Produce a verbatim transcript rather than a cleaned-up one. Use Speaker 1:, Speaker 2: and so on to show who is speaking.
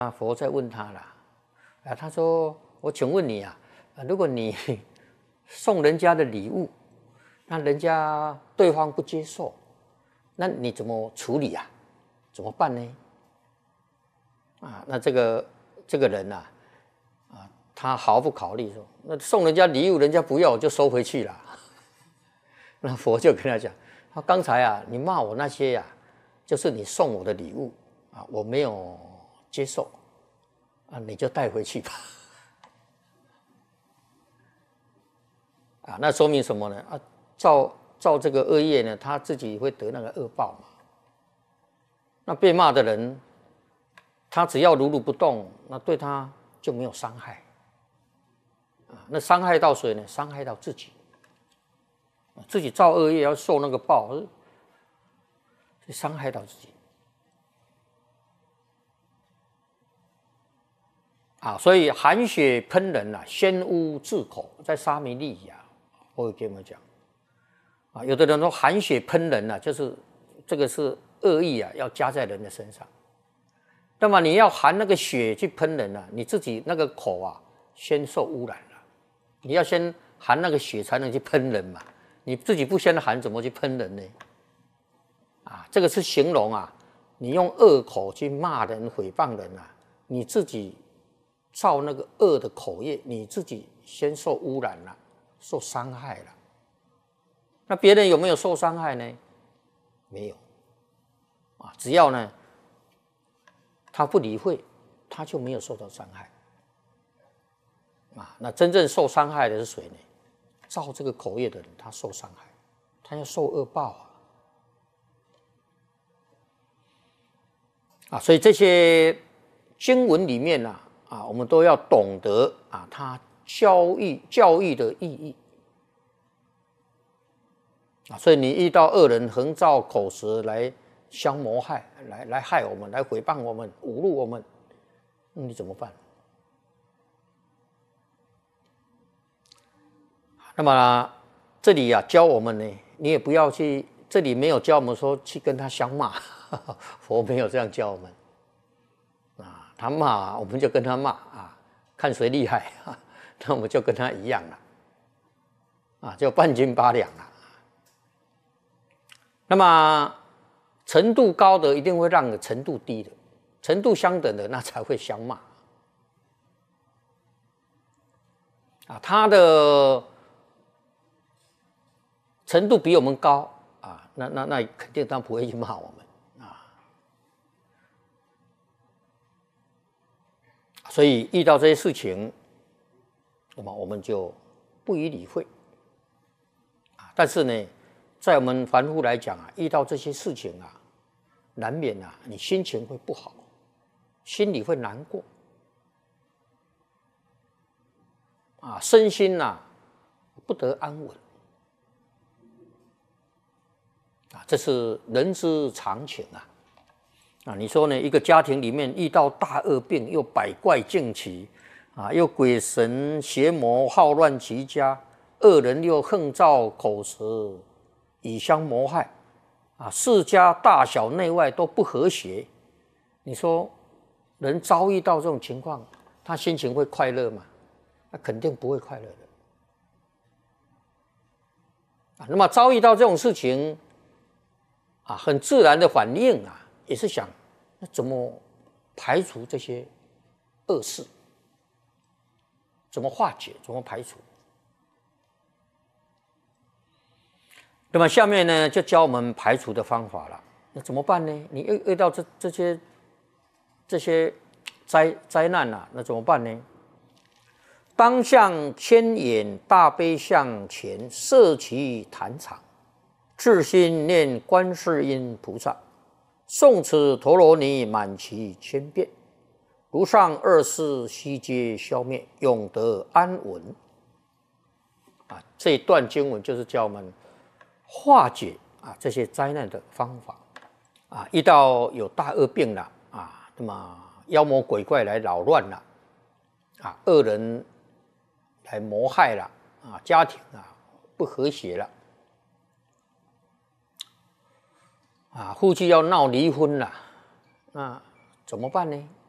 Speaker 1: 啊，佛在问他了，啊，他说：“我请问你啊，如果你送人家的礼物，那人家对方不接受，那你怎么处理啊？怎么办呢？”啊，那这个这个人呐、啊，啊，他毫不考虑说：“那送人家礼物，人家不要，我就收回去了。”那佛就跟他讲：“他刚才啊，你骂我那些呀、啊，就是你送我的礼物啊，我没有接受啊，你就带回去吧。”啊，那说明什么呢？啊，造造这个恶业呢，他自己会得那个恶报嘛。那被骂的人，他只要如如不动，那对他就没有伤害。啊，那伤害到谁呢？伤害到自己。自己造恶业要受那个报，伤害到自己。啊，所以含血喷人啊，先污自口，在沙弥利亚，我会跟你们讲。啊，有的人说含血喷人啊，就是这个是恶意啊，要加在人的身上。那么你要含那个血去喷人啊，你自己那个口啊，先受污染了。你要先含那个血才能去喷人嘛。你自己不先含，怎么去喷人呢？啊，这个是形容啊，你用恶口去骂人、诽谤人啊，你自己造那个恶的口业，你自己先受污染了，受伤害了。那别人有没有受伤害呢？没有。啊，只要呢，他不理会，他就没有受到伤害。啊，那真正受伤害的是谁呢？造这个口业的人，他受伤害，他要受恶报啊！啊，所以这些经文里面呢、啊，啊，我们都要懂得啊，他教育教育的意义啊。所以你遇到恶人横造口舌来相谋害，来来害我们，来诽谤我们，侮辱我们，你怎么办？那么这里啊，教我们呢，你也不要去，这里没有教我们说去跟他相骂，佛没有这样教我们啊。他骂我们就跟他骂啊，看谁厉害啊，那我们就跟他一样了啊，就半斤八两了。那么程度高的一定会让程度低的，程度相等的那才会相骂啊。他的程度比我们高啊，那那那肯定他不会去骂我们啊。所以遇到这些事情，那么我们就不予理会啊。但是呢，在我们凡夫来讲啊，遇到这些事情啊，难免啊，你心情会不好，心里会难过啊，身心呐、啊、不得安稳。啊，这是人之常情啊！啊，你说呢？一个家庭里面遇到大恶病，又百怪竞起，啊，又鬼神邪魔好乱其家，恶人又横造口舌，以相谋害，啊，世家大小内外都不和谐。你说，人遭遇到这种情况，他心情会快乐吗？那肯定不会快乐的。啊，那么遭遇到这种事情，啊，很自然的反应啊，也是想那怎么排除这些恶事，怎么化解，怎么排除。那么下面呢，就教我们排除的方法了。那怎么办呢？你遇遇到这这些这些灾灾难啊，那怎么办呢？当向千眼大悲向前，摄其坛场。至心念观世音菩萨，诵此陀罗尼满其千遍，如上二世悉皆消灭，永得安稳。啊，这一段经文就是教我们化解啊这些灾难的方法。啊，遇到有大恶病了啊，那么妖魔鬼怪来扰乱了，啊，恶人来谋害了，啊，家庭啊不和谐了。啊，夫妻要闹离婚了，那怎么办呢？